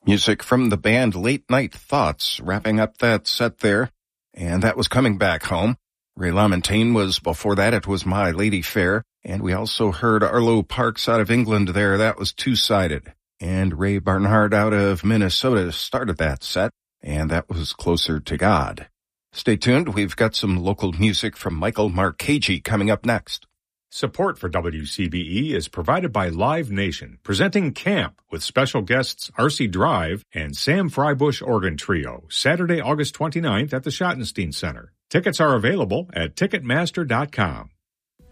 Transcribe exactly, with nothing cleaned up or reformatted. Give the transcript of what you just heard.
Music from the band Late Night Thoughts, wrapping up that set there. And that was Coming Back Home. Ray LaMontagne was before that. It was My Lady Fair. And we also heard Arlo Parks out of England there. That was Two-Sided. And Ray Barnhart out of Minnesota started that set. And that was Closer to God. Stay tuned. We've got some local music from Michael Marcheggi coming up next. Support for W C B E is provided by Live Nation, presenting Camp with special guests R C Drive and Sam Freibush Organ Trio, Saturday, August twenty-ninth at the Schottenstein Center. Tickets are available at Ticketmaster dot com.